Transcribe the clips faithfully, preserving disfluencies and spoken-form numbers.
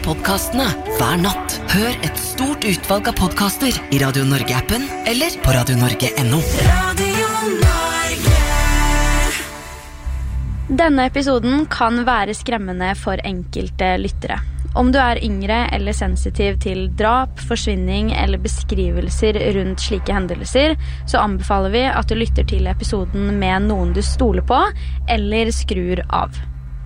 podcastene hver natt. Hør et stort utvalg av podcaster I Radio Norge-appen eller på radio norge punktum no. Radio Norge. Denne episoden kan være skremmende for enkelte lyttere. Om du er yngre eller sensitiv til drap, forsvinning eller beskrivelser rundt slike hendelser, så anbefaler vi at du lytter til episoden med noen du stoler på, eller skrur av.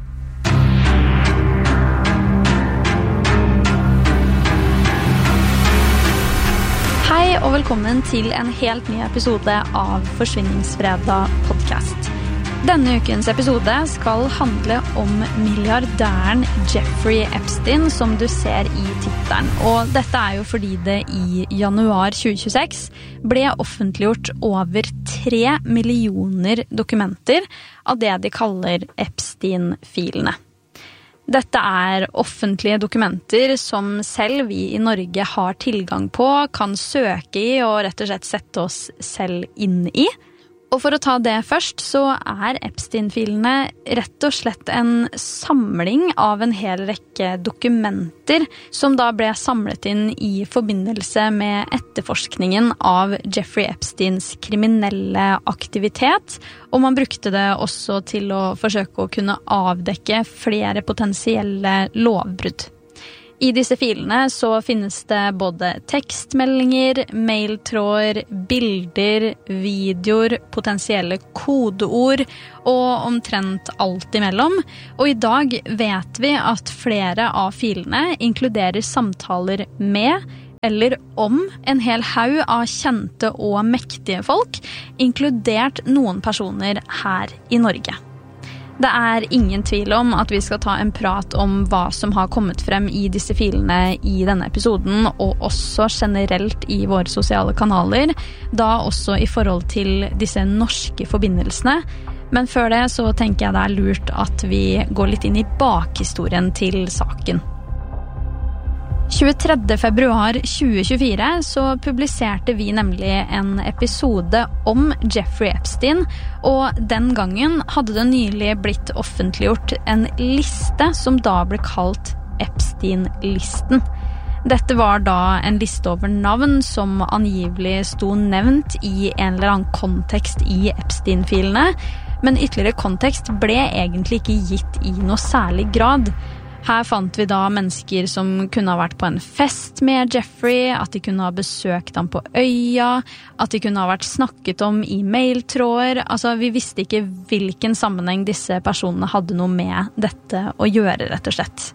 Hei og velkommen til en helt ny episode av Forsvinningsfredag podcast. Denne ukens episode skal handle om milliardæren Jeffrey Epstein, som du ser I tittelen. Og dette er jo fordi det I januar tjue tjueseks ble offentliggjort over tre millioner dokumenter av det de kaller Epstein-filene. Dette er offentlige dokumenter som selv vi I Norge har tilgang på, kan søke I og rett og slett sette oss selv inn I. Og for å ta det først, så er Epstein-filene rett og slett en samling av en hel rekke dokumenter som da ble samlet inn I forbindelse med etterforskningen av Jeffrey Epsteins kriminelle aktivitet, og man brukte det også til å forsøke å kunne avdekke flere potensielle lovbrudd. I disse filene så finnes det både tekstmeldinger, mailtråder, bilder, videoer, potensielle kodeord og omtrent alt imellom. Og I dag vet vi at flere av filene inkluderer samtaler med eller om en hel haug av kjente og mektige folk, inkludert noen personer her I Norge. Det er ingen tvil om at vi skal ta en prat om hva som har kommet frem I disse filene I denne episoden, og også generelt I våre sosiale kanaler, da også I forhold til disse norske forbindelsene. Men før det så tenker jeg det er lurt at vi går litt inn I bakhistorien til saken. tjuetredje februar tjue tjuefire så publiserte vi nemlig en episode om Jeffrey Epstein, og den gangen hadde det nylig blitt offentliggjort en liste som da ble kalt Epstein-listen. Dette var da en liste over navn som angivelig sto nevnt I en eller annen kontekst I Epstein-filene, men ytterligere kontekst ble egentlig ikke gitt I noe særlig grad. Her fant vi da mennesker som kunne ha vært på en fest med Jeffrey, at de kunne ha besøkt ham på øya, at de kunne ha vært snakket om I mailtråder. Altså, vi visste ikke hvilken sammenheng disse personene hadde noe med dette å gjøre, rett og slett.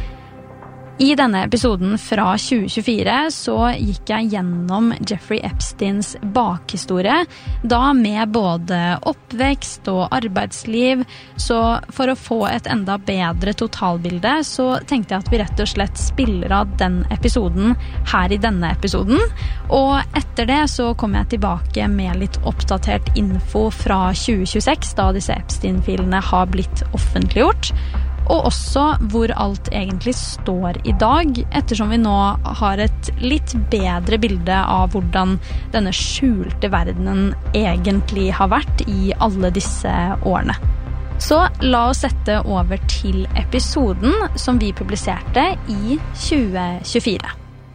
I denne episoden fra tjue tjuefire så gikk jeg gjennom Jeffrey Epsteins bakhistorie, da med både oppvekst og arbeidsliv, så for å få et enda bedre totalbilde så tenkte jeg at vi rett og slett spiller av den episoden her I denne episoden, og etter det så kommer jeg tilbake med litt oppdatert info fra tjue tjueseks, da disse Epstein-filene har blitt offentliggjort, og også hvor alt egentlig står I dag, ettersom vi nå har et litt bedre bilde av hvordan denne skjulte verdenen egentlig har vært I alle disse årene. Så la oss sette over til episoden som vi publiserte I tjue tjuefire.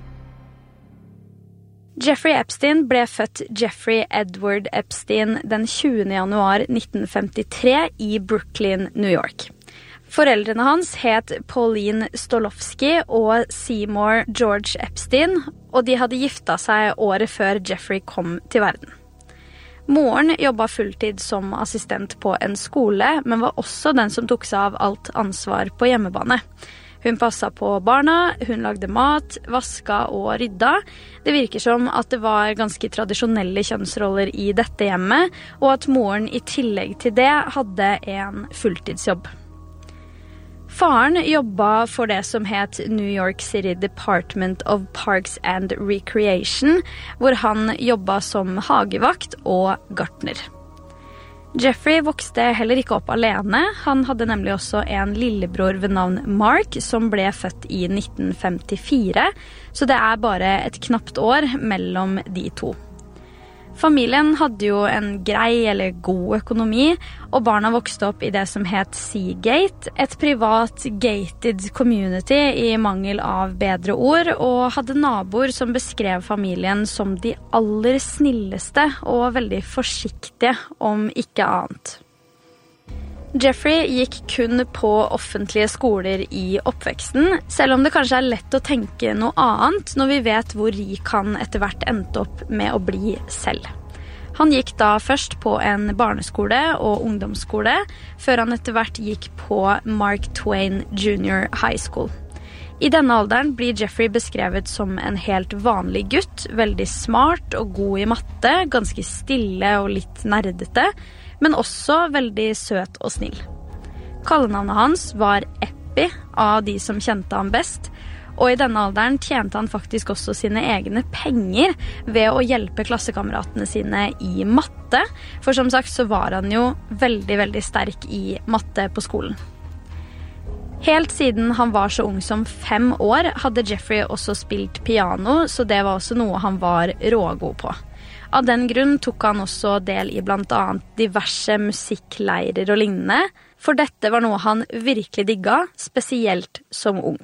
Jeffrey Epstein ble født Jeffrey Edward Epstein den tjuende januar nitten femtitre I Brooklyn, New York. Foreldrene hans het Pauline Stolowski og Seymour George Epstein, og de hadde gifta seg året før Jeffrey kom til verden. Moren jobbet fulltid som assistent på en skole, men var også den som tok seg av alt ansvar på hjemmebane. Hun passet på barna, hun lagde mat, vasket og rydda. Det virker som at det var ganske tradisjonelle kjønnsroller I dette hjemmet, og at moren I tillegg til det hadde en fulltidsjobb. Faren jobbet for det som het New York City Department of Parks and Recreation, hvor han jobbet som hagevakt og gartner. Jeffrey vokste heller ikke opp alene. Han hadde nemlig også en lillebror ved navn Mark, som ble født I nitten femtifire, så det er bare et knapt år mellom de to. Familien hadde jo en grei eller god økonomi, og barna vokste opp i det som het Seagate, et privat gated community i mangel av bedre ord, og hadde naboer som beskrev familien som de aller snilleste og veldig forsiktige, om ikke annet. Jeffrey gikk kun på offentlige skoler i oppveksten, selv om det kanskje er lett å tenke noe annet når vi vet hvor rik han etter hvert endte opp med å bli selv. Han gikk da først på en barneskole og ungdomsskole, før han etter hvert gikk på Mark Twain Junior High School. I denne alderen blir Jeffrey beskrevet som en helt vanlig gutt, veldig smart og god i matte, ganske stille og litt nerdete, men også veldig søt og snill. Kallenavnet hans var Epi av de som kjente ham best, og i denne alderen tjente han faktisk også sine egne penger ved å hjelpe klassekameratene sine i matte, for som sagt så var han jo veldig, veldig sterk i matte på skolen. Helt siden han var så ung som fem år hadde Jeffrey også spilt piano, så det var også noe han var rågod på. Av den grunn tok han også del i blant annet diverse musikkleirer og lignende, for dette var noe han virkelig digget, spesielt som ung.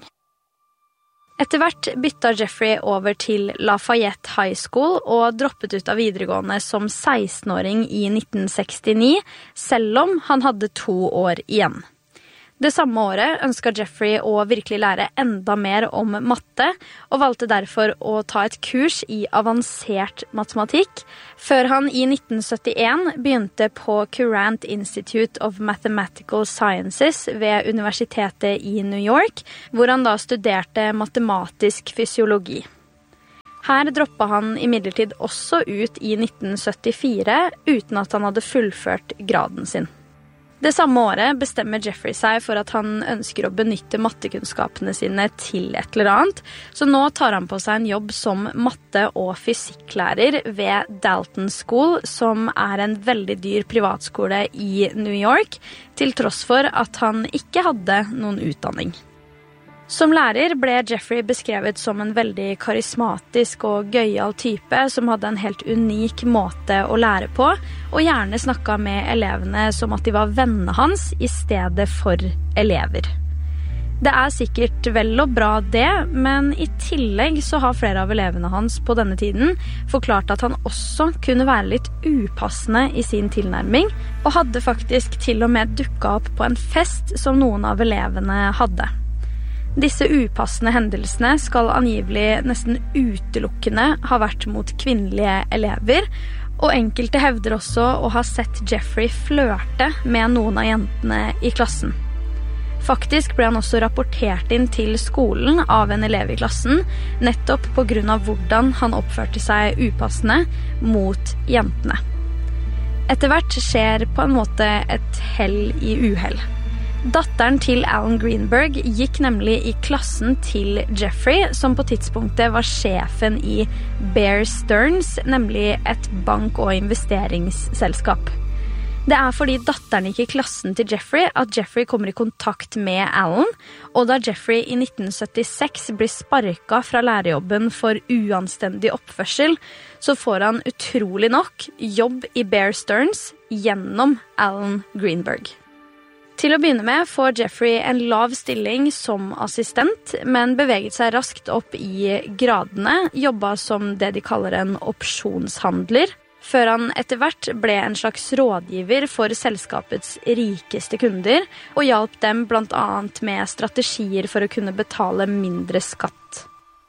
Etter hvert bytta Jeffrey over til Lafayette High School og droppet ut av videregående som seksten-åring i nitten sekstini, selv om han hadde to år igjen. Det samme året ønsket Jeffrey å virkelig lære enda mer om matte, og valgte derfor å ta et kurs i avansert matematikk, før han i nitten syttien begynte på Courant Institute of Mathematical Sciences ved Universitetet i New York, hvor han da studerte matematisk fysiologi. Her droppet han imidlertid også ut i nitten syttifire, uten at han hadde fullført graden sin. Det samme året bestemmer Jeffrey seg for at han ønsker å benytte mattekunnskapene sine til et eller annet, så nå tar han på seg en jobb som matte- og fysikklærer ved Dalton School, som er en veldig dyr privatskole i New York, til tross for at han ikke hadde noen utdanning. Som lærer ble Jeffrey beskrevet som en veldig karismatisk og gøyal type som hadde en helt unik måte å lære på, og gjerne snakket med elevene som at de var vennene hans i stedet for elever. Det er sikkert vel og bra det, men i tillegg så har flere av elevene hans på denne tiden forklart at han også kunne være litt upassende i sin tilnærming, og hadde faktisk til og med dukket opp på en fest som noen av elevene hadde. Disse upassende hendelsene skal angivelig nesten utelukkende ha vært mot kvinnelige elever, og enkelte hevder også å ha sett Jeffrey flørte med noen av jentene i klassen. Faktisk ble han også rapportert inn til skolen av en elev i klassen, nettopp på grunn av hvordan han oppførte seg upassende mot jentene. Etter hvert skjer på en måte et hell i uhell. Datteren til Alan Greenberg gikk nemlig i klassen til Jeffrey, som på tidspunktet var sjefen i Bear Stearns, nemlig et bank- og investeringsselskap. Det er fordi datteren gikk i klassen til Jeffrey at Jeffrey kommer i kontakt med Alan, og da Jeffrey i nitten syttiseks blir sparket fra lærerjobben for uanstendig oppførsel, så får han utrolig nok jobb i Bear Stearns gjennom Alan Greenberg. Til å begynne med får Jeffrey en lav stilling som assistent, men beveget seg raskt opp i gradene, jobbet som det de kaller en opsjonshandler, før han etter hvert ble en slags rådgiver for selskapets rikeste kunder, og hjalp dem blant annet med strategier for å kunne betale mindre skatt.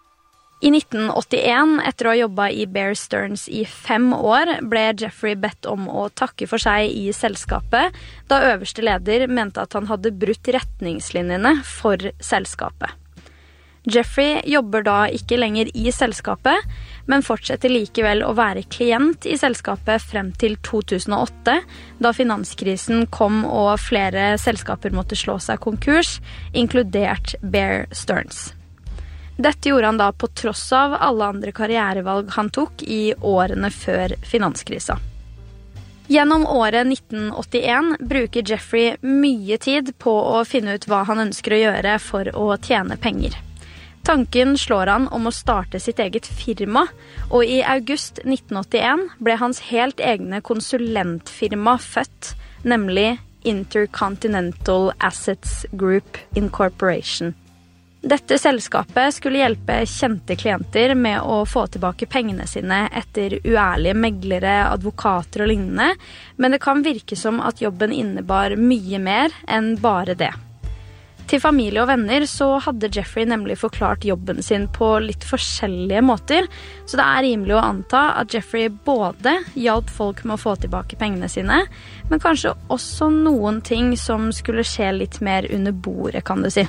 I nitten åttien, etter å ha jobbet i Bear Stearns i fem år, ble Jeffrey bedt om å takke for seg i selskapet, da øverste leder mente at han hadde brutt retningslinjene for selskapet. Jeffrey jobber da ikke lenger i selskapet, men fortsetter likevel å være klient i selskapet frem til to tusen og åtte, da finanskrisen kom og flere selskaper måtte slå seg konkurs, inkludert Bear Stearns. Dette gjorde han da på tross av alle andre karrierevalg han tok i årene før finanskrisa. Gjennom året nitten åttien bruker Jeffrey mye tid på å finne ut hva han ønsker å gjøre for å tjene penger. Tanken slår han om å starte sitt eget firma, og i august nitten åttien ble hans helt egne konsulentfirma født, nemlig Intercontinental Assets Group Incorporation. Dette selskapet skulle hjelpe kjente klienter med å få tilbake pengene sine etter uærlige meglere, advokater og lignende, men det kan virke som at jobben innebar mye mer enn bare det. Til familie og venner så hadde Jeffrey nemlig forklart jobben sin på litt forskjellige måter, så det er rimelig å anta at Jeffrey både hjalp folk med å få tilbake pengene sine, men kanskje også noen ting som skulle skje litt mer under bordet, kan du si.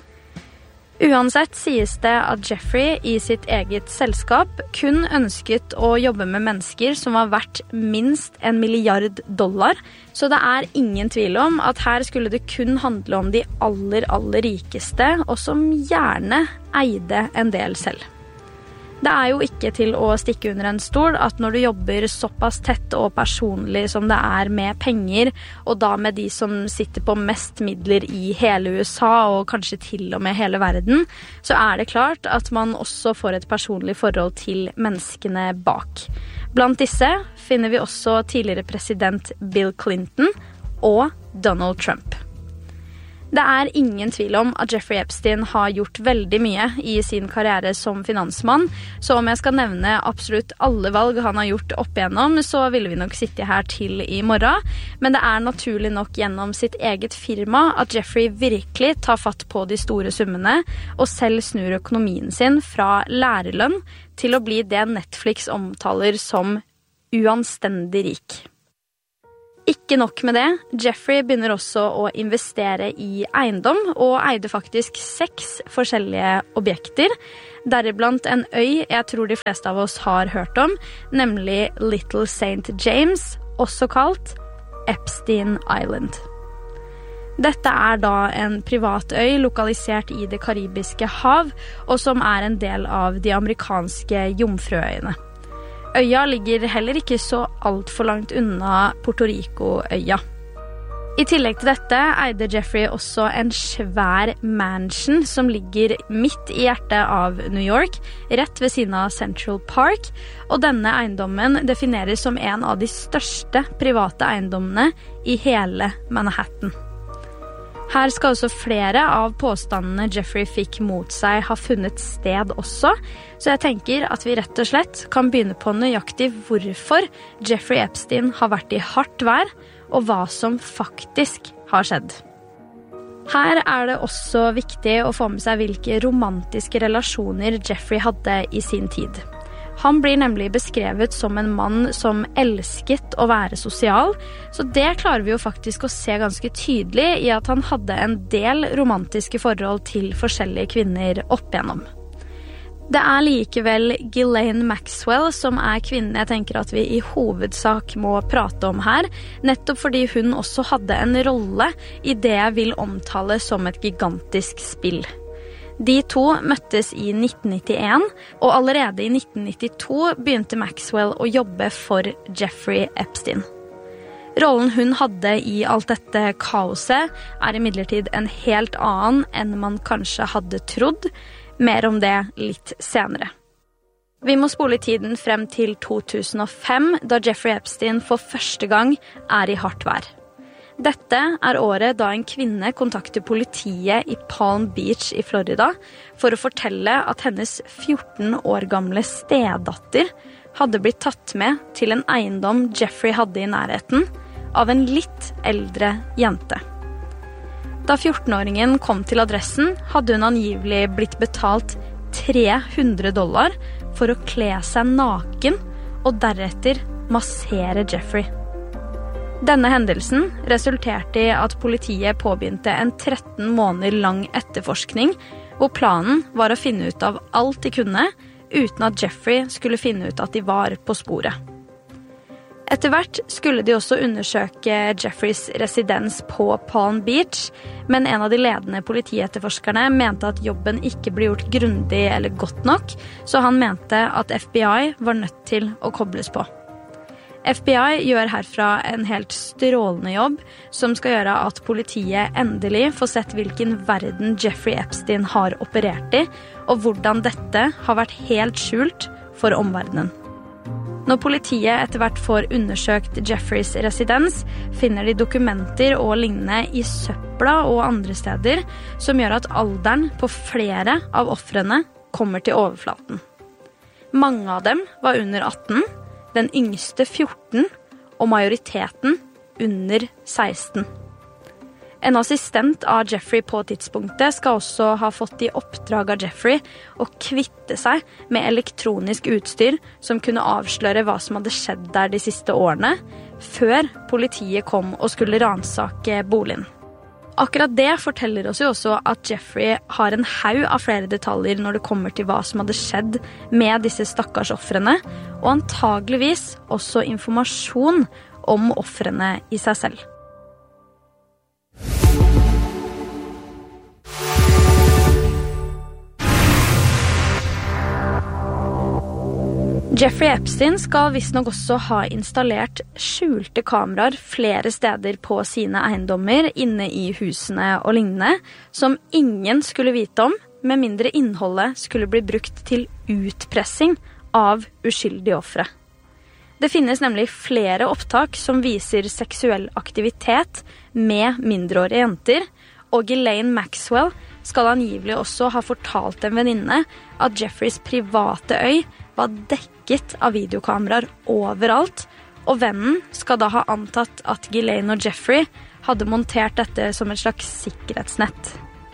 Uansett sies det at Jeffrey i sitt eget selskap kun ønsket å jobbe med mennesker som var verdt minst en milliard dollar, så det er ingen tvil om at her skulle det kun handle om de aller, aller rikeste, og som gjerne eide en del selv. Det er jo ikke til å stikke under en stol at når du jobber såpass tett og personlig som det er med penger, og da med de som sitter på mest midler i hele U S A og kanskje til og med hele verden, så er det klart at man også får et personlig forhold til menneskene bak. Blant disse finner vi også tidligere president Bill Clinton og Donald Trump. Det er ingen tvil om at Jeffrey Epstein har gjort veldig mye i sin karriere som finansmann, så om jeg skal nevne absolutt alle valg han har gjort opp igjennom, så ville vi nok sitte her til i morgen, men det er naturlig nok gjennom sitt eget firma at Jeffrey virkelig tar fatt på de store summene, og selv snur økonomien sin fra lærerlønn til å bli det Netflix omtaler som uanstendig rik. Ikke nok med det, Jeffrey begynner også å investere i eiendom, og eide faktisk seks forskjellige objekter, deriblant en øy jeg tror de fleste av oss har hørt om, nemlig Little Saint James, også kalt Epstein Island. Dette er da en privat øy lokalisert i det karibiske hav, og som er en del av de amerikanske Jomfruøyene. Øya ligger heller ikke så alt for langt unna Puerto Rico-øya. I tillegg til dette eide Jeffrey også en svær mansion som ligger midt i hjertet av New York, rett ved siden av Central Park, og denne eiendommen defineres som en av de største private eiendommene i hele Manhattan. Her skal også flere av påstandene Jeffrey fikk mot seg ha funnet sted også, så jeg tenker at vi rett og slett kan begynne på nøyaktig hvorfor Jeffrey Epstein har vært i hardt vær, og hva som faktisk har skjedd. Her er det også viktig å få med seg hvilke romantiske relasjoner Jeffrey hadde i sin tid. Han blir nemlig beskrevet som en mann som elsket å være sosial, så det klarer vi jo faktisk å se ganske tydelig i at han hadde en del romantiske forhold til forskjellige kvinner opp igjennom. Det er likevel Ghislaine Maxwell som er kvinnen jeg tenker at vi i hovedsak må prate om her, nettopp fordi hun også hadde en rolle i det jeg vil omtale som et gigantisk spill. De to møttes i nitten nittien, og allerede i nitten nittito begynte Maxwell å jobbe for Jeffrey Epstein. Rollen hun hadde i alt dette kaoset er imidlertid en helt annen enn man kanskje hadde trodd. Mer om det litt senere. Vi må spole tiden frem til to tusen og fem, da Jeffrey Epstein for første gang er i hardt vær. Dette er året da en kvinne kontakter politiet i Palm Beach i Florida for å fortelle at hennes fjorten år gamle stedatter hadde blitt tatt med til en eiendom Jeffrey hadde i nærheten av en litt eldre jente. Da fjortenåringen kom til adressen, hadde hun angivelig blitt betalt tre hundre dollar for å kle seg naken og deretter massere Jeffrey. Denne hendelsen resulterte i at politiet påbegynte en tretten måneder lang etterforskning, hvor planen var å finne ut av alt de kunne, uten at Jeffrey skulle finne ut at de var på sporet. Etter hvert skulle de også undersøke Jeffreys residens på Palm Beach, men en av de ledende politietterforskerne mente at jobben ikke ble gjort grundig eller godt nok, så han mente at F B I var nødt til å kobles på. F B I gjør herfra en helt strålende jobb som skal gjøre at politiet endelig får sett hvilken verden Jeffrey Epstein har operert i, og hvordan dette har vært helt skjult for omverdenen. Når politiet etter hvert får undersøkt Jeffreys residens, finner de dokumenter og lignende i søpla og andre steder, som gjør at alderen på flere av offrene kommer til overflaten. Mange av dem var under atten, den yngste fjorten, og majoriteten under seksten. En assistent av Jeffrey på tidspunktet skal også ha fått i oppdrag av Jeffrey å kvitte seg med elektronisk utstyr som kunne avsløre hva som hadde skjedd der de siste årene, før politiet kom og skulle ransake boligen. Akkurat det forteller oss jo også at Jeffrey har en haug av flere detaljer når det kommer til hva som hadde skjedd med disse stakkars offrene, og antageligvis også informasjon om offrene i seg selv. Jeffrey Epstein skal visstnok også ha installert skjulte kameraer flere steder på sine eiendommer inne i husene og lignende, som ingen skulle vite om, med mindre innholdet skulle bli brukt til utpressing av uskyldige offre. Det finnes nemlig flere opptak som viser seksuell aktivitet med mindreårige jenter, og Ghislaine Maxwell skal angivelig også ha fortalt en venninne at Jeffreys private øy var dekket av videokameraer overalt, og vennen skal da ha antatt at Ghislaine og Jeffrey hadde montert dette som et slags sikkerhetsnett.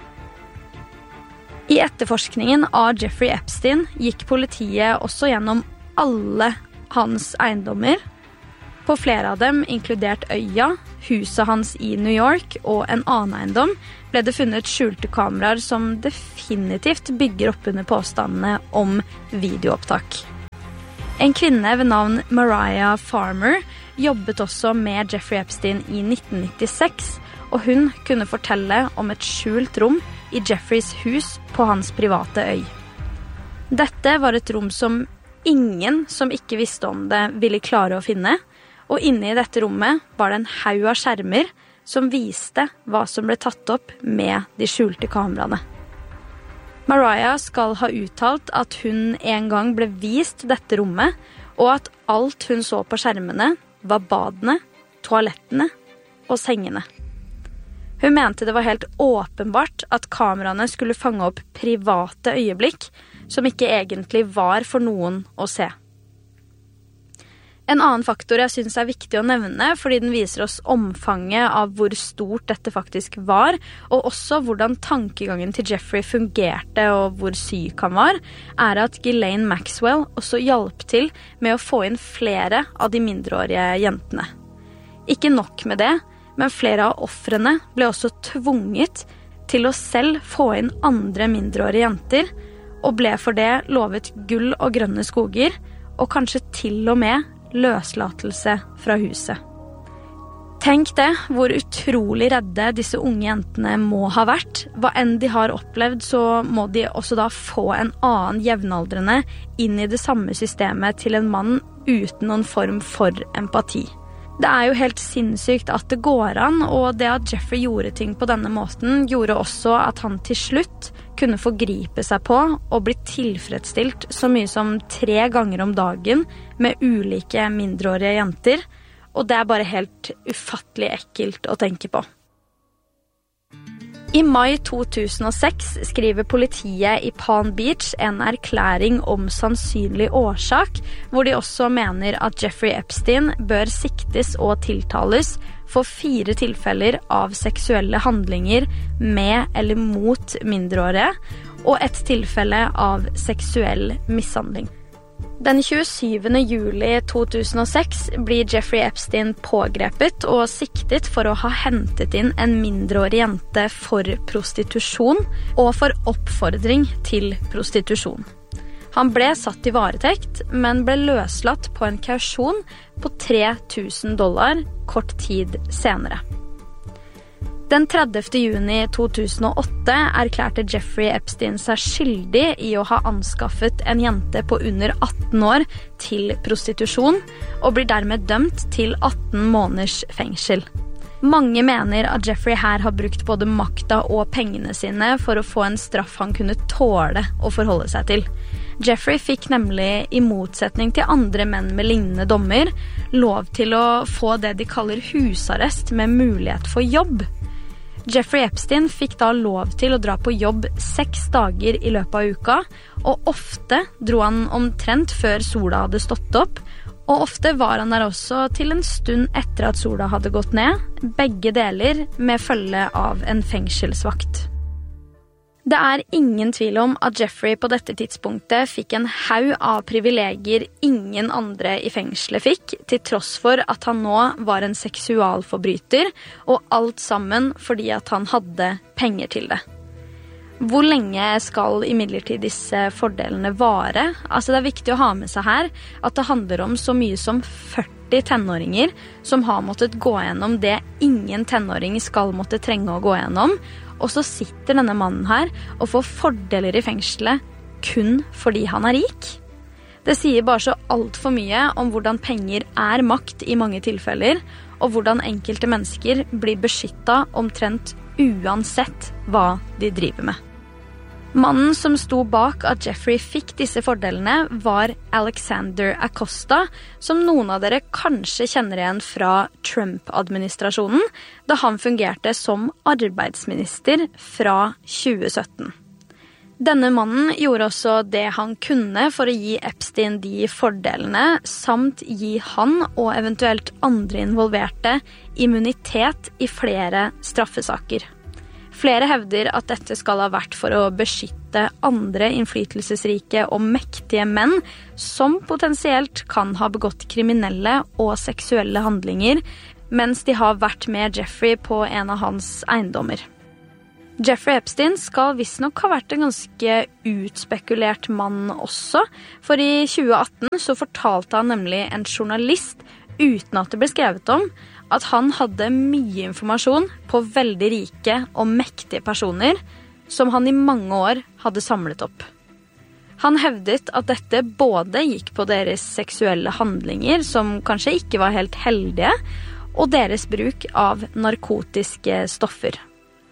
I etterforskningen av Jeffrey Epstein gikk politiet også gjennom alle hans eiendommer. På flere av dem, inkludert øya, huset hans i New York og en annen eiendom, ble det funnet skjulte kameraer som definitivt bygger opp under påstandene om videoopptak. En kvinne ved navn Mariah Farmer jobbet også med Jeffrey Epstein i nitten nittiseks, og hun kunne fortelle om et skjult rom i Jeffreys hus på hans private øy. Dette var et rom som ingen som ikke visste om det ville klare å finne, og inne i dette rommet var det en haug av skjermer som viste hva som ble tatt opp med de skjulte kameraene. Mariah skal ha uttalt at hun en gang ble vist dette rommet, og at alt hun så på skjermene var badene, toalettene og sengene. Hun mente det var helt åpenbart at kameraene skulle fange opp private øyeblikk som ikke egentlig var for noen å se. En annen faktor jeg synes er viktig å nevne, fordi den viser oss omfanget av hvor stort dette faktisk var, og også hvordan tankegangen til Jeffrey fungerte og hvor syk han var, er at Ghislaine Maxwell også hjalp til med å få inn flere av de mindreårige jentene. Ikke nok med det, men flere av offrene ble også tvunget til å selv få inn andre mindreårige jenter, og ble for det lovet gull og grønne skoger, og kanskje til og med løslatelse fra huset. Tenk det, hvor utrolig redde disse unge jentene må ha vært. Hva enn de har opplevd, så må de også da få en annen jevnaldrende inn i det samme systemet til en mann uten noen form for empati. Det er jo helt sinnssykt at det går an, og det at Jeffrey gjorde ting på denne måten, gjorde også at han til slutt kunne forgripe seg på og bli tilfredsstilt så mye som tre ganger om dagen med ulike mindreårige jenter, og det er bare helt ufattelig ekkelt å tenke på. I mai to tusen og seks skriver politiet i Palm Beach en erklæring om sannsynlig årsak, hvor de også mener at Jeffrey Epstein bør siktes og tiltales for fire tilfeller av seksuelle handlinger med eller mot mindreårige, og et tilfelle av seksuell mishandling. Den tjuesyvende juli to tusen og seks blir Jeffrey Epstein pågrepet og siktet for å ha hentet inn en mindreårig jente for prostitusjon og for oppfordring til prostitusjon. Han ble satt i varetekt, men ble løslatt på en kausjon på tre tusen dollar kort tid senere. Den tredivte juni to tusen og åtte erklærte Jeffrey Epstein seg skyldig i å ha anskaffet en jente på under atten år til prostitusjon, og blir dermed dømt til atten måneders fengsel. Mange mener at Jeffrey her har brukt både makta og pengene sine for å få en straff han kunne tåle å forholde seg til. Jeffrey fikk nemlig, i motsetning til andre menn med lignende dommer, lov til å få det de kaller husarrest med mulighet for jobb. Jeffrey Epstein fikk da lov til å dra på jobb seks dager i løpet av uka, og ofte dro han omtrent før sola hadde stått opp, og ofte var han der også til en stund etter at sola hadde gått ned, begge deler med følge av en fengselsvakt. Det er ingen tvil om at Jeffrey på dette tidspunktet fikk en haug av privilegier ingen andre i fengselet fikk, til tross for at han nå var en seksualforbryter, og alt sammen fordi at han hadde penger til det. Hvor lenge skal imidlertid disse fordelene vare? Altså det er viktig å ha med seg her at det handler om så mye som førti tenåringer som har måttet gå gjennom det ingen tenåring skal måtte trenge å gå gjennom, og så sitter denne mannen her og får fordeler i fengselet kun fordi han er rik. Det sier bare så alt for mye om hvordan penger er makt i mange tilfeller, og hvordan enkelte mennesker blir beskyttet omtrent uansett hva de driver med. Mannen som sto bak at Jeffrey fikk disse fordelene var Alexander Acosta, som noen av dere kanskje kjenner igjen fra Trump-administrasjonen, da han fungerte som arbeidsminister fra tjue sytten. Denne mannen gjorde også det han kunne for å gi Epstein de fordelene, samt gi han og eventuelt andre involverte immunitet i flere straffesaker. Flere hevder at dette skal ha vært for å beskytte andre innflytelsesrike og mektige menn som potensielt kan ha begått kriminelle og seksuelle handlinger, mens de har vært med Jeffrey på en av hans eiendommer. Jeffrey Epstein skal visstnok ha vært en ganske utspekulert mann også, for i tjue atten så fortalte han nemlig en journalist, uten at det ble skrevet om, at han hadde mye informasjon på veldig rike og mektige personer som han i mange år hadde samlet opp. Han hevdet at dette både gikk på deres seksuelle handlinger, som kanskje ikke var helt heldige, og deres bruk av narkotiske stoffer.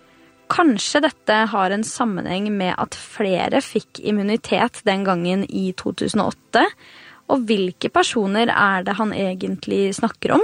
Kanskje dette har en sammenheng med at flere fikk immunitet den gangen i to tusen og åtte, og hvilke personer er det han egentlig snakker om?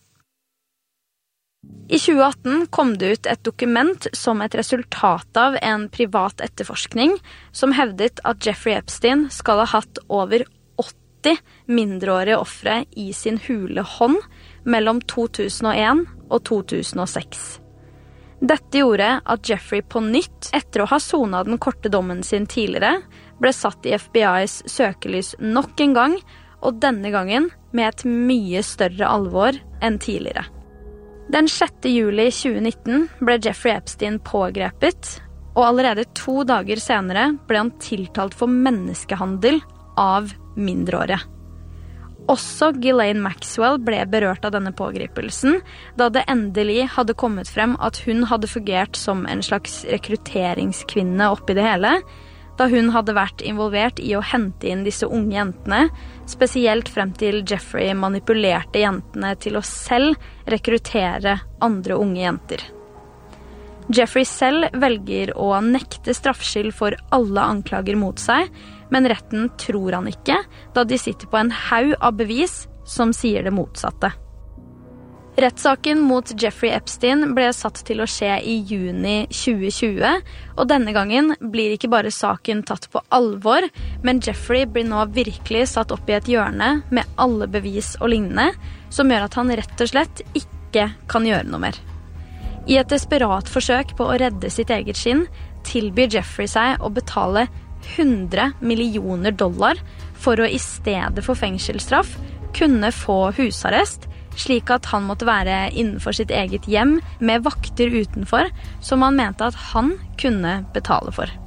I tjue atten kom det ut et dokument som et resultat av en privat etterforskning som hevdet at Jeffrey Epstein skal ha hatt over åtti mindreårige ofre i sin hule hånd mellom to tusen og en og to tusen og seks. Dette gjorde at Jeffrey på nytt, etter å ha sonet den korte dommen sin tidligere, ble satt i F B I's søkelys nok en gang, og denne gangen med et mye større alvor enn tidligere. Den sjette juli tjue nitten ble Jeffrey Epstein pågrepet, og allerede to dager senere ble han tiltalt for menneskehandel av mindreårige. Også Ghislaine Maxwell ble berørt av denne pågripelsen, da det endelig hadde kommet frem at hun hadde fungert som en slags rekrutteringskvinne oppi det hele, da hun hadde vært involvert i å hente inn disse unge jentene, spesielt frem til Jeffrey manipulerte jentene til å selv rekruttere andre unge jenter. Jeffrey selv velger å nekte straffskyld for alle anklager mot seg, men retten tror han ikke, da de sitter på en haug av bevis som sier det motsatte. Rettssaken mot Jeffrey Epstein ble satt til å skje i juni tjue tjue, og denne gangen blir ikke bare saken tatt på alvor, men Jeffrey blir nå virkelig satt opp i et hjørne med alle bevis og lignende, som gjør at han rett og slett ikke kan gjøre noe mer. I et desperat forsøk på å redde sitt eget skinn, tilbyr Jeffrey seg å betale hundre millioner dollar for å i stedet for fengselsstraff kunne få husarrest, slik at han måtte være innenfor sitt eget hjem med vakter utenfor, som han mente at han kunne betale for.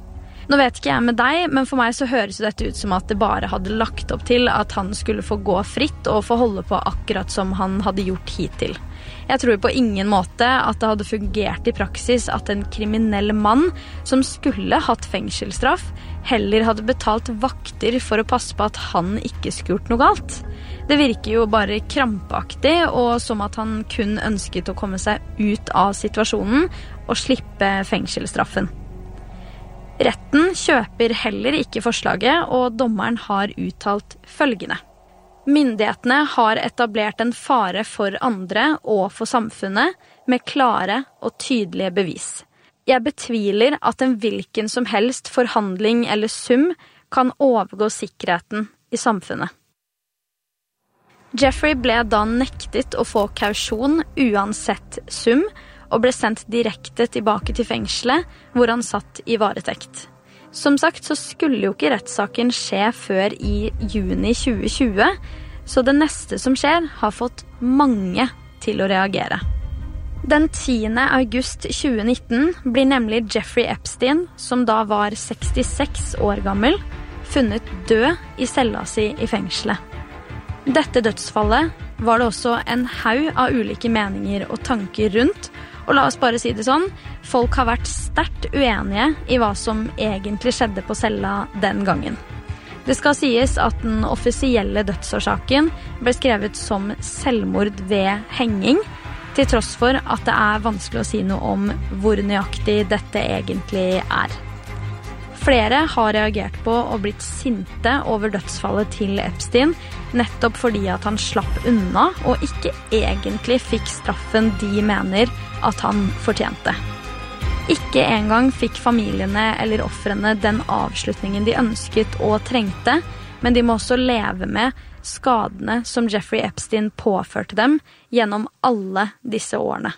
Nå vet ikke jeg med deg, men for meg så høres dette ut som at det bare hadde lagt opp til at han skulle få gå fritt og få holde på akkurat som han hadde gjort hittil. Jeg tror på ingen måte at det hadde fungert i praksis at en kriminell mann som skulle hatt fengselsstraff heller hadde betalt vakter for å passe på at han ikke skulle gjort noe galt. Det virker jo bare krampaktig og som at han kun ønsket å komme seg ut av situasjonen og slippe fengselsstraffen. Retten kjøper heller ikke forslaget, og dommeren har uttalt følgende. Myndighetene har etablert en fare for andre og for samfunnet med klare og tydelige bevis. Jeg betviler at en hvilken som helst forhandling eller sum kan overgå sikkerheten i samfunnet. Jeffrey ble da nektet å få kausjon uansett sum, og ble sendt direkte tilbake til fengselet, hvor han satt i varetekt. Som sagt så skulle jo ikke rettssaken skje før i juni tjue tjue, så det neste som skjer har fått mange til å reagere. Den tiende august tjue nitten blir nemlig Jeffrey Epstein, som da var sekstiseks år gammel, funnet død i cella si i fengselet. Dette dødsfallet var det også en haug av ulike meninger og tanker rundt, og la oss bare si det sånn, folk har vært sterkt uenige i hva som egentlig skjedde på cella den gangen. Det skal sies at den offisielle dødsårsaken ble skrevet som selvmord ved henging, til tross for at det er vanskelig å si noe om hvor nøyaktig dette egentlig er. Flere har reagert på og blitt sinte over dødsfallet til Epstein, nettopp fordi at han slapp unna og ikke egentlig fikk straffen de mener at han fortjente. Ikke engang fikk familiene eller offrene den avslutningen de ønsket og trengte, men de må også leve med skadene som Jeffrey Epstein påførte dem gjennom alle disse årene.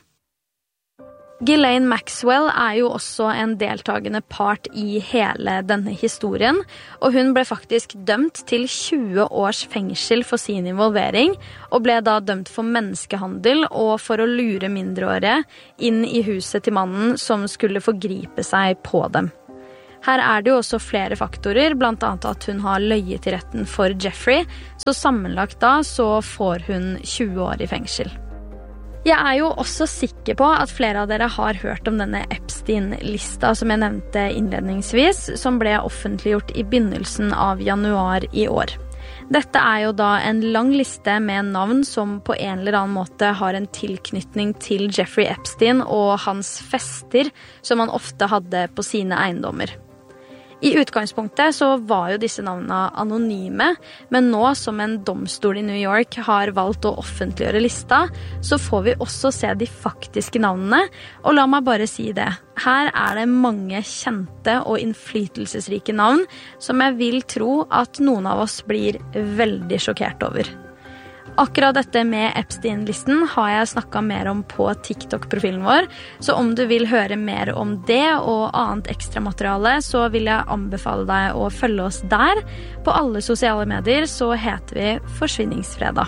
Ghislaine Maxwell er jo også en deltagende part i hele denne historien, og hun ble faktisk dømt til tjue års fengsel for sin involvering, og ble da dømt for menneskehandel og for å lure mindreårige inn i huset til mannen som skulle forgripe seg på dem. Her er det jo også flere faktorer, blant annet at hun har løyet i retten for Jeffrey, så sammenlagt da så får hun tjue år i fengsel. Jeg er jo også sikker på at flere av dere har hørt om denne Epstein-lista som jeg nevnte innledningsvis, som ble offentliggjort i begynnelsen av januar i år. Dette er jo da en lang liste med navn som på en eller annen måte har en tilknytning til Jeffrey Epstein og hans fester som han ofte hadde på sine eiendommer. I utgangspunktet så var jo disse navnene anonyme, men nå som en domstol i New York har valgt å offentliggjøre lista, så får vi også se de faktiske navnene, og la meg bare si det. Her er det mange kjente og innflytelsesrike navn som jeg vil tro at noen av oss blir veldig sjokkert over. Akkurat dette med Epstein-listen har jeg snakket mer om på TikTok-profilen vår, så om du vil høre mer om det og annet ekstra materiale, så vil jeg anbefale deg å følge oss der. På alle sosiale medier så heter vi Forsvinningsfredag.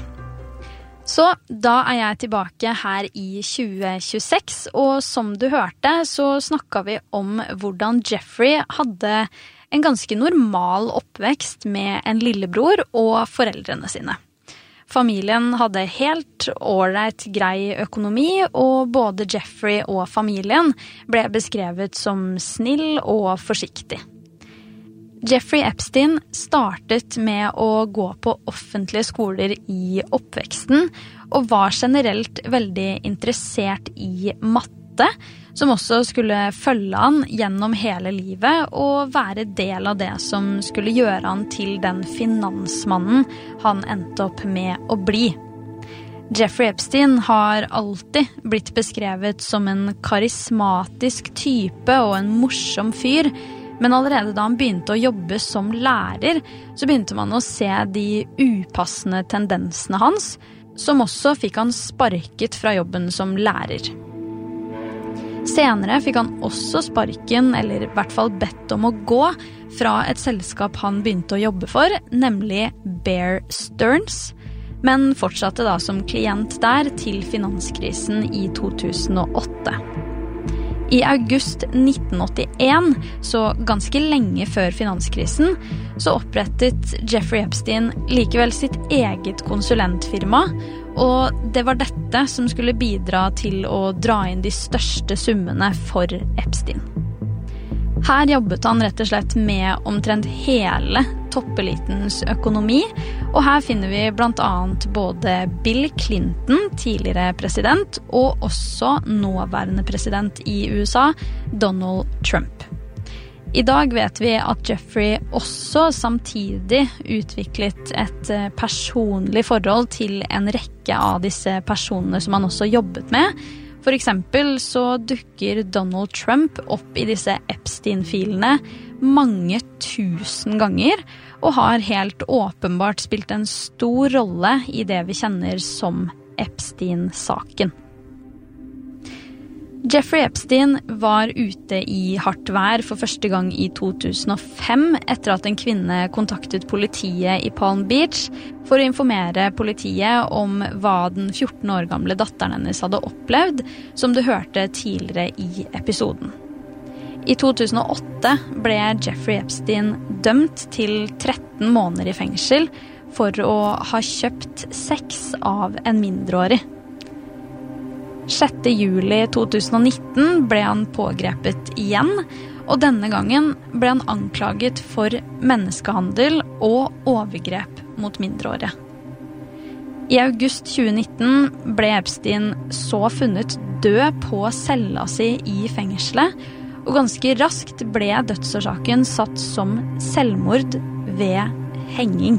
Så da er jeg tilbake her i tjue tjueseks, og som du hørte så snakket vi om hvordan Jeffrey hadde en ganske normal oppvekst med en lillebror og foreldrene sine. Familien hadde helt ålreit grei økonomi, og både Jeffrey og familien ble beskrevet som snill og forsiktig. Jeffrey Epstein startet med å gå på offentlige skoler i oppveksten, og var generelt veldig interessert i matte, som også skulle følge han gjennom hele livet og være del av det som skulle gjøre han til den finansmannen han endte opp med å bli. Jeffrey Epstein har alltid blitt beskrevet som en karismatisk type og en morsom fyr, men allerede da han begynte å jobbe som lærer, så begynte man å se de upassende tendensene hans, som også fikk han sparket fra jobben som lærer. Senere fikk han også sparken, eller i hvert fall bedt om å gå, fra et selskap han begynte å jobbe for, nemlig Bear Stearns, men fortsatte da som klient der til finanskrisen i to tusen og åtte. I august nitten åttien, så ganske lenge før finanskrisen, så opprettet Jeffrey Epstein likevel sitt eget konsulentfirma, og det var dette som skulle bidra til å dra inn de største summene for Epstein. Her jobbet han rett og slett med omtrent hele toppelitens økonomi, og her finner vi blant annet både Bill Clinton, tidligere president, og også nåværende president i U S A, Donald Trump. I dag vet vi at Jeffrey også samtidig utviklet et personlig forhold til en rekke av disse personene som han også jobbet med. For eksempel så dukker Donald Trump opp i disse Epstein-filene mange tusen ganger, og har helt åpenbart spilt en stor rolle i det vi kjenner som Epstein-saken. Jeffrey Epstein var ute i hardt vær for første gang i to tusen og fem etter at en kvinne kontaktet politiet i Palm Beach for å informere politiet om hva den fjorten år gamle datteren hennes hadde opplevd, som du hørte tidligere i episoden. I to tusen og åtte ble Jeffrey Epstein dømt til tretten måneder i fengsel for å ha kjøpt sex av en mindreårig. sjette juli to tusen og nitten ble han pågrepet igjen, og denne gangen ble han anklaget for menneskehandel og overgrep mot mindreårige. I august tjue nitten ble Epstein så funnet død på cella si i fengselet, og ganske raskt ble dødsårsaken satt som selvmord ved henging.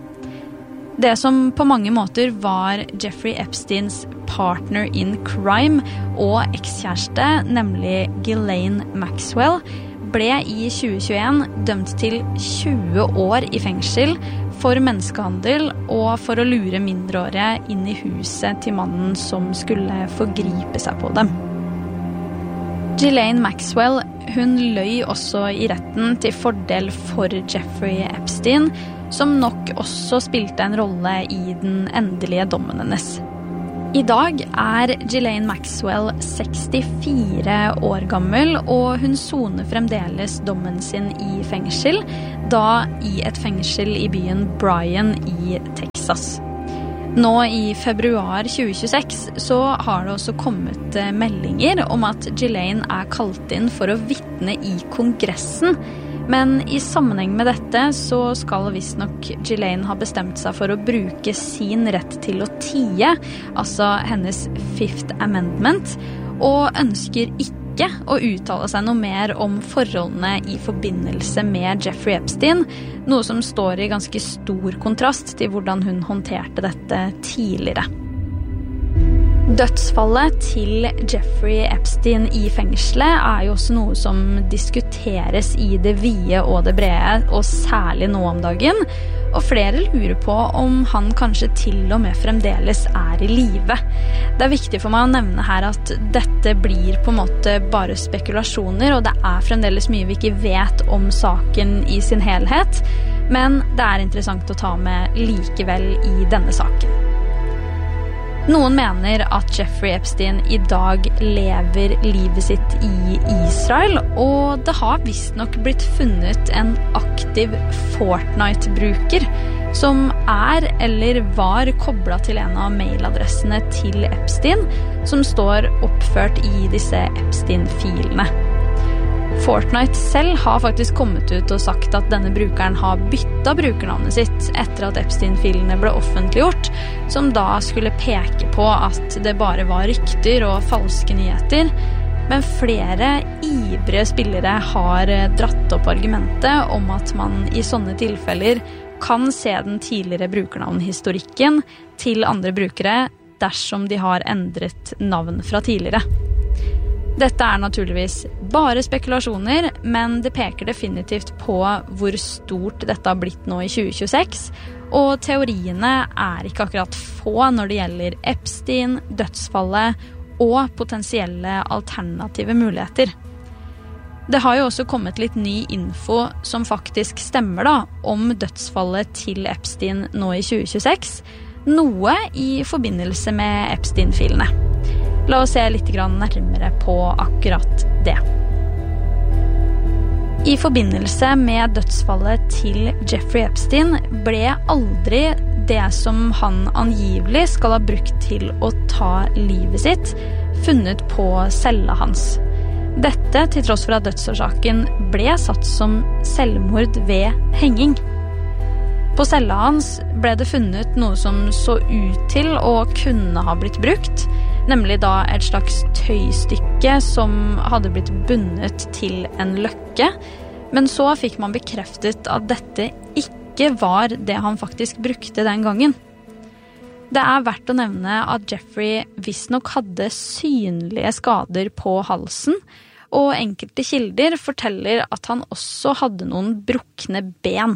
Det som på mange måter var Jeffrey Epsteins partner in crime og ekskjæreste, nemlig Ghislaine Maxwell, ble i tjue tjueen dømt til tjue år i fengsel for menneskehandel og for å lure mindreårige inn i huset til mannen som skulle forgripe seg på dem. Ghislaine Maxwell, hun løy også i retten til fordel for Jeffrey Epstein, som nok også spilte en rolle i den endelige dommen hennes. I dag er Ghislaine Maxwell sekstifire år gammel, og hun soner fremdeles dommen sin i fengsel, da i et fengsel i byen Bryan i Texas. Nå i februar tjue tjueseks så har det også kommet meldinger om at Ghislaine er kalt inn for å vitne i Kongressen, men i sammenheng med dette så skal visst nok Ghislaine ha bestemt seg for å bruke sin rett til å tie, altså hennes Fifth Amendment, og ønsker ikke å uttale seg noe mer om forholdene i forbindelse med Jeffrey Epstein, noe som står i ganske stor kontrast til hvordan hun håndterte dette tidligere. Dødsfallet til Jeffrey Epstein i fengselet er jo også noe som diskuteres i det vide og det brede, og særlig nå om dagen, og flere lurer på om han kanskje til og med fremdeles er i live. Det er viktig for meg å nevne her at dette blir på en måte bare spekulasjoner, og det er fremdeles mye vi ikke vet om saken i sin helhet, men det er interessant å ta med likevel i denne saken. Noen mener at Jeffrey Epstein i dag lever livet sitt i Israel, og det har visst nok blitt funnet en aktiv Fortnite-bruker som er eller var koblet til en av mailadressene til Epstein, som står oppført i disse Epstein-filene. Fortnite selv har faktisk kommet ut og sagt at denne brukeren har byttet brukernavnet sitt etter at Epstein-filene ble offentliggjort, som da skulle peke på at det bare var rykter og falske nyheter. Men flere ivrige spillere har dratt opp argumentet om at man i sånne tilfeller kan se den tidligere brukernavnhistorikken til andre brukere dersom de har endret navn fra tidligere. Dette er naturligvis bare spekulasjoner, men det peker definitivt på hvor stort dette har blitt nå i tjue tjueseks, og teoriene er ikke akkurat få når det gjelder Epstein, dødsfallet og potensielle alternative muligheter. Det har jo også kommet litt ny info som faktisk stemmer da, om dødsfallet til Epstein nå i tjue tjueseks, noe i forbindelse med Epstein-filene. La oss se litt nærmere på akkurat det. I forbindelse med dødsfallet til Jeffrey Epstein ble aldri det som han angivelig skal ha brukt til å ta livet sitt, funnet på cella hans. Dette til tross for at dødsårsaken ble satt som selvmord ved henging. På cella hans ble det funnet noe som så ut til å kunne ha blitt brukt, nemlig da et slags tøystykke som hadde blitt bundet til en løkke, men så fikk man bekreftet at dette ikke var det han faktisk brukte den gangen. Det er verdt å nevne at Jeffrey visstnok hadde synlige skader på halsen, og enkelte kilder forteller at han også hadde noen brukne ben.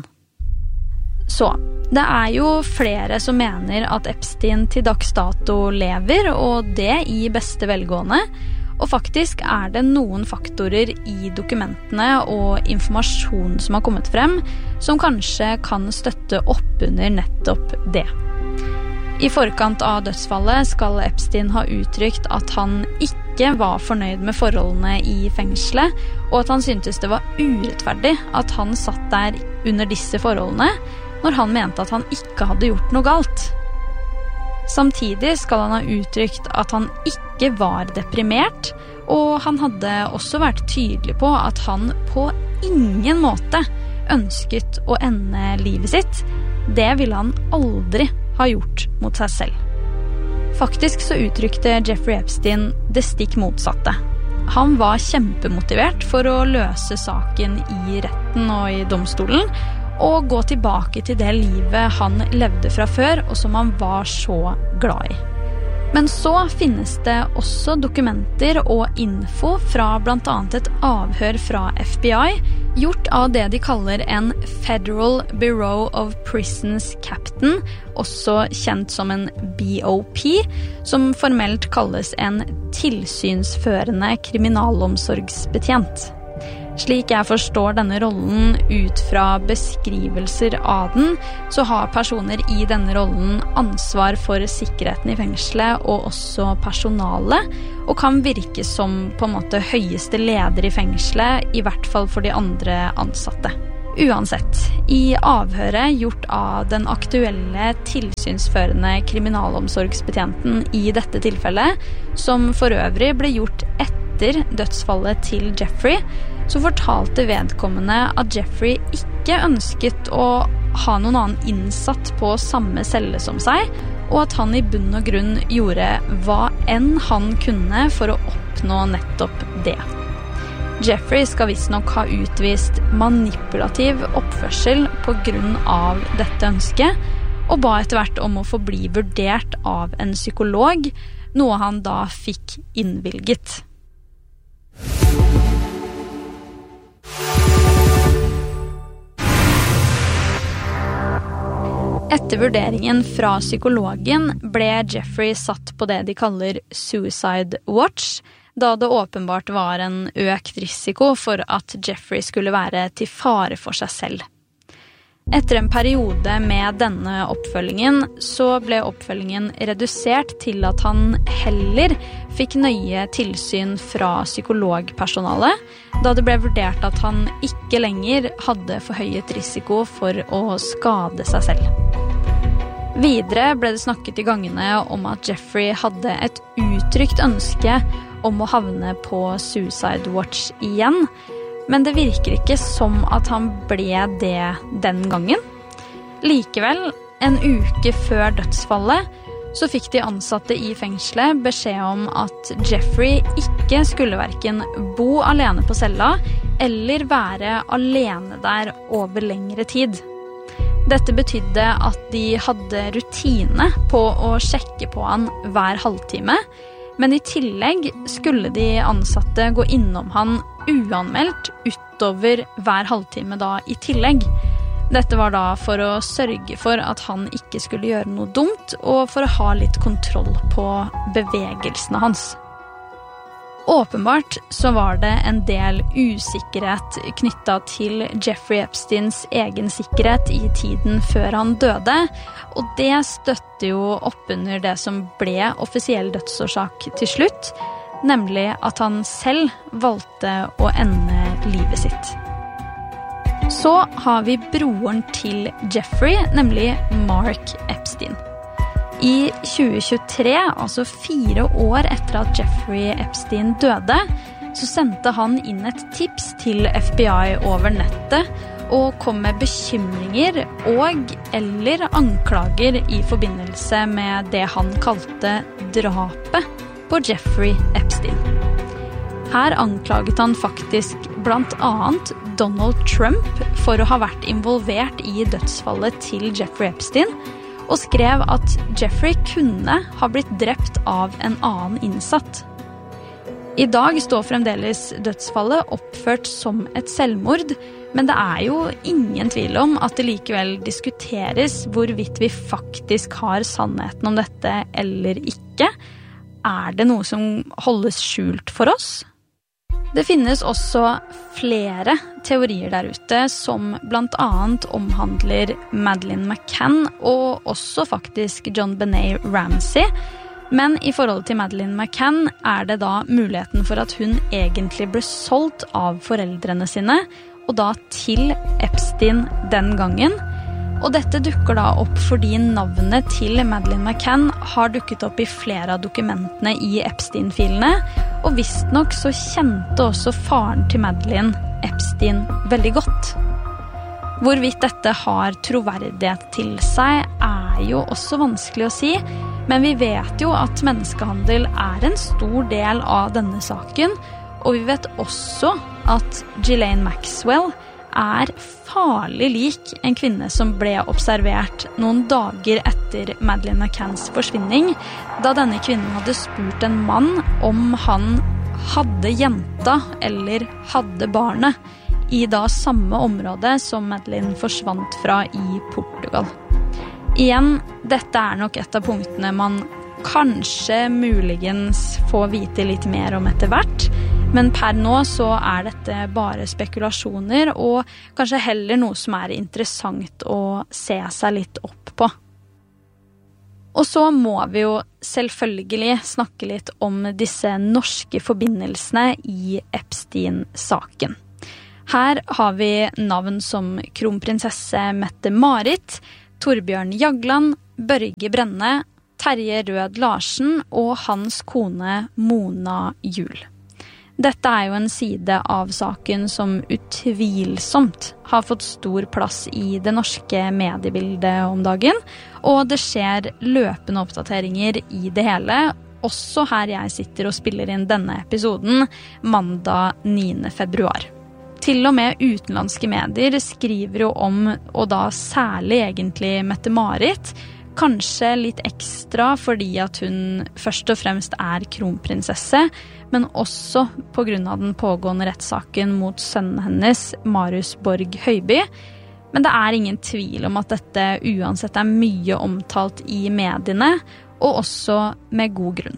Så, det er jo flere som mener at Epstein til dags dato lever, og det i beste velgående, og faktisk er det noen faktorer i dokumentene og informasjon som har kommet frem, som kanskje kan støtte opp under nettopp det. I forkant av dødsfallet skal Epstein ha uttrykt at han ikke var fornøyd med forholdene i fengselet, og at han syntes det var urettferdig at han satt der under disse forholdene, når han mente at han ikke hadde gjort noe galt. Samtidig skal han ha uttrykt at han ikke var deprimert, og han hadde også vært tydelig på at han på ingen måte ønsket å ende livet sitt. Det ville han aldri ha gjort mot seg selv. Faktisk så uttrykte Jeffrey Epstein det stikk motsatte. Han var kjempemotivert for å løse saken i retten og i domstolen, og gå tilbake til det livet han levde fra før, og som han var så glad i. Men så finnes det også dokumenter og info fra blant annet et avhør fra F B I, gjort av det de kaller en Federal Bureau of Prisons Captain, også kjent som en B O P, som formelt kalles en tilsynsførende kriminalomsorgsbetjent. Slik jeg forstår denne rollen ut fra beskrivelser av den, så har personer i denne rollen ansvar for sikkerheten i fengselet og også personalet, og kan virke som på en måte høyeste leder i fengselet, i hvert fall for de andre ansatte. Uansett, i avhøret gjort av den aktuelle tilsynsførende kriminalomsorgsbetjenten i dette tilfellet, som for øvrig ble gjort etter dødsfallet til Jeffrey, så fortalte vedkommende at Jeffrey ikke ønsket å ha noen annen innsatt på samme celle som seg, og at han i bunn og grunn gjorde hva enn han kunne for å oppnå nettopp det. Jeffrey skal visstnok ha utvist manipulativ oppførsel på grunn av dette ønsket, og ba etter hvert om å få bli vurdert av en psykolog, noe han da fikk innvilget. Etter vurderingen fra psykologen ble Jeffrey satt på det de kaller Suicide Watch, da det åpenbart var en økt risiko for at Jeffrey skulle være til fare for seg selv. Etter en periode med denne oppfølgingen, så ble oppfølgingen redusert til at han heller fikk nøye tilsyn fra psykologpersonalet, da det ble vurdert at han ikke lenger hadde forhøyet risiko for å skade seg selv. Videre ble det snakket i gangene om at Jeffrey hadde et uttrykt ønske om å havne på Suicide Watch igjen, men det virker ikke som at han ble det den gangen. Likevel, en uke før dødsfallet, så fikk de ansatte i fengselet beskjed om at Jeffrey ikke skulle hverken bo alene på cella eller være alene der over lengre tid. Dette betydde at de hadde rutine på å sjekke på han hver halvtime, men i tillegg skulle de ansatte gå innom han uanmeldt utover hver halvtime da i tillegg. Dette var da for å sørge for at han ikke skulle gjøre noe dumt, og for å ha litt kontroll på bevegelsene hans. Åpenbart så var det en del usikkerhet knyttet til Jeffrey Epsteins egen sikkerhet i tiden før han døde, og det støtter jo opp under det som ble offisiell dødsårsak til slutt, nemlig at han selv valgte å ende livet sitt. Så har vi broren til Jeffrey, nemlig Mark Epstein. I tjue tjuetre, altså fire år etter at Jeffrey Epstein døde, så sendte han inn et tips til F B I over nettet og kom med bekymringer og eller anklager i forbindelse med det han kalte drapet på Jeffrey Epstein. Her anklaget han faktisk blant annet Donald Trump for å ha vært involvert i dødsfallet til Jeffrey Epstein, og skrev at Jeffrey kunne ha blitt drept av en annen innsatt. I dag står fremdeles dødsfallet oppført som et selvmord, men det er jo ingen tvil om at det likevel diskuteres hvorvidt vi faktisk har sannheten om dette eller ikke. Er det noe som holdes skjult for oss? Det finnes også flere teorier der ute som blant annet omhandler Madeleine McCann og også faktisk JonBenét Ramsey. Men i forhold til Madeleine McCann er det da muligheten for at hun egentlig ble solgt av foreldrene sine, og da til Epstein den gangen. Og dette dukker da opp fordi navnet til Madeleine McCann har dukket opp i flere av dokumentene i Epstein-filene, og visst nok så kjente også faren til Madeleine Epstein veldig godt. Hvorvidt dette har troverdighet til seg er jo også vanskelig å si, men vi vet jo at menneskehandel er en stor del av denne saken, og vi vet også at Ghislaine Maxwell er farlig lik en kvinne som ble observert noen dager etter Madeleine McCanns forsvinning, da denne kvinnen hadde spurt en mann om han hadde jenta eller hadde barnet i da samme område som Madeleine forsvant fra i Portugal. Igjen, dette er nok et av punktene man kanskje muligens får vite litt mer om etter hvert, men per nå så er dette bare spekulasjoner, og kanskje heller noe som er interessant å se seg litt opp på. Og så må vi jo selvfølgelig snakke litt om disse norske forbindelsene i Epstein-saken. Her har vi navn som kronprinsesse Mette-Marit, Torbjørn Jagland, Børge Brenne, Terje Rød Larsen og hans kone Mona Juel. Dette er jo en side av saken som utvilsomt har fått stor plass i det norske mediebildet om dagen, og det skjer løpende oppdateringer i det hele, også her jeg sitter og spiller inn denne episoden mandag niende februar. Til og med utenlandske medier skriver jo om, og da særlig egentlig Mette-Marit, kanskje litt ekstra fordi at hun først og fremst er kronprinsesse, men også på grunn av den pågående rettssaken mot sønnen hennes, Marius Borg Høiby. Men det er ingen tvil om at dette uansett er mye omtalt i mediene, og også med god grunn.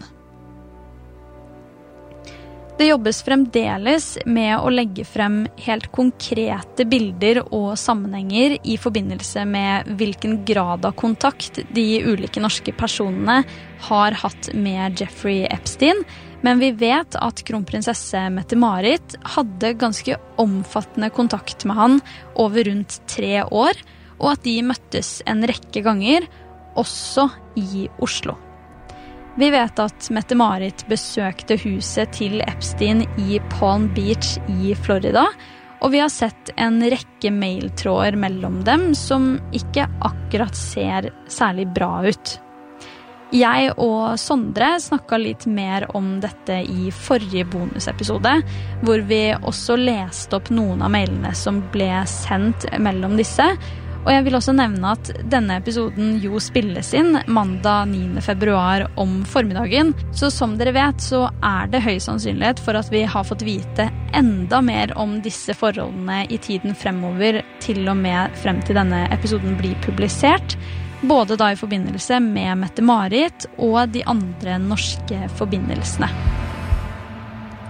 Det jobbes fremdeles med å legge frem helt konkrete bilder og sammenhenger i forbindelse med hvilken grad av kontakt de ulike norske personene har hatt med Jeffrey Epstein, men vi vet at kronprinsesse Mette-Marit hadde ganske omfattende kontakt med han over rundt tre år, og at de møttes en rekke ganger, også i Oslo. Vi vet at Mette-Marit besøkte huset til Epstein i Palm Beach i Florida, og vi har sett en rekke mailtråder mellom dem som ikke akkurat ser særlig bra ut. Jeg og Sondre snakket litt mer om dette i forrige bonusepisode, hvor vi også leste opp noen av mailene som ble sendt mellom disse, og jeg vil også nevne at denne episoden jo spilles inn mandag niende februar om formiddagen, så som dere vet så er det høy sannsynlighet for at vi har fått vite enda mer om disse forholdene i tiden fremover, til og med frem til denne episoden blir publisert, både da i forbindelse med Mette-Marit og de andre norske forbindelsene.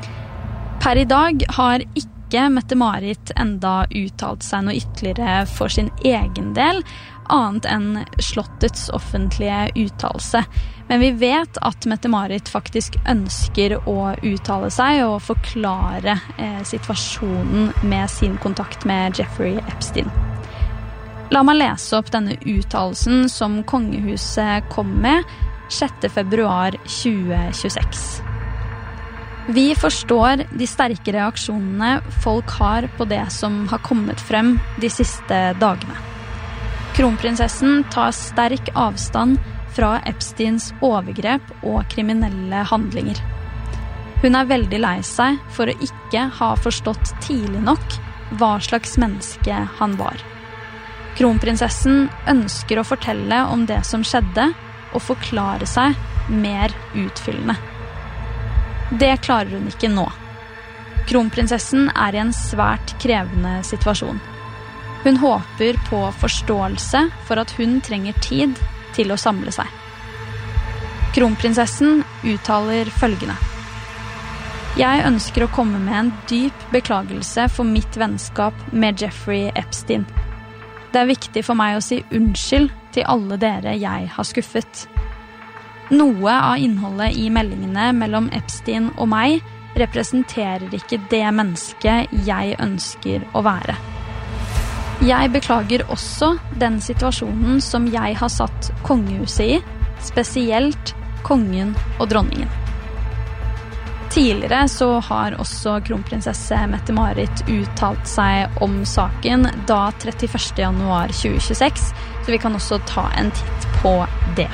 Per i dag har ikke Mette-Marit enda uttalt seg noe ytterligere for sin egen del, annet enn slottets offentlige uttalelse. Men vi vet at Mette-Marit faktisk ønsker å uttale seg og forklare eh, situasjonen med sin kontakt med Jeffrey Epstein. La meg lese opp denne uttalelsen som kongehuset kom med sjette februar tjue tjueseks. Vi forstår de sterke reaksjonene folk har på det som har kommet frem de siste dagene. Kronprinsessen tar sterk avstand fra Epsteins overgrep og kriminelle handlinger. Hun er veldig lei seg for å ikke ha forstått tidlig nok hva slags menneske han var. Kronprinsessen ønsker å fortelle om det som skjedde og forklare seg mer utfyllende. Det klarer hun ikke nå. Kronprinsessen er i en svært krevende situasjon. Hun håper på forståelse for at hun trenger tid til å samle seg. Kronprinsessen uttaler følgende: Jeg ønsker å komme med en dyp beklagelse for mitt vennskap med Jeffrey Epstein. Det er viktig for meg å si unnskyld til alle dere jeg har skuffet. Noe av innholdet i meldingene mellom Epstein og meg representerer ikke det mennesket jeg ønsker å være. Jeg beklager også den situasjonen som jeg har satt kongehuset i, spesielt kongen og dronningen. Tidligere så har også kronprinsesse Mette-Marit uttalt seg om saken da trettiførste januar tjue tjueseks, så vi kan også ta en titt på det.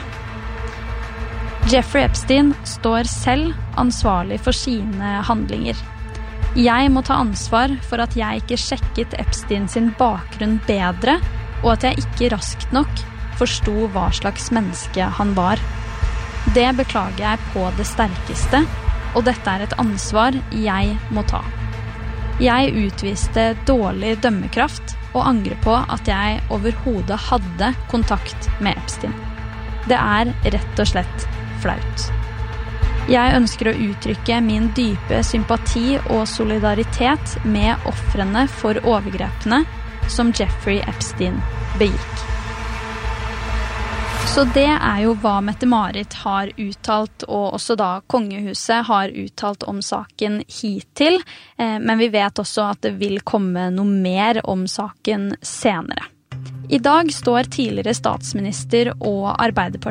Jeffrey Epstein står selv ansvarlig for sine handlinger. Jeg må ta ansvar for at jeg ikke sjekket Epstein sin bakgrunn bedre, og at jeg ikke raskt nok forsto hva slags menneske han var. Det beklager jeg på det sterkeste, og dette er et ansvar jeg må ta. Jeg utviste dårlig dømmekraft og angrer på at jeg overhodet hadde kontakt med Epstein. Det er rett og slett flaut. Jeg ønsker å uttrykke min dype sympati og solidaritet med ofrene for overgrepene som Jeffrey Epstein begikk. Så det er jo hva Mette-Marit har uttalt, og også da kongehuset har uttalt om saken hittil, men vi vet også at det vil komme noe mer om saken senere. I dag står tidligere statsminister og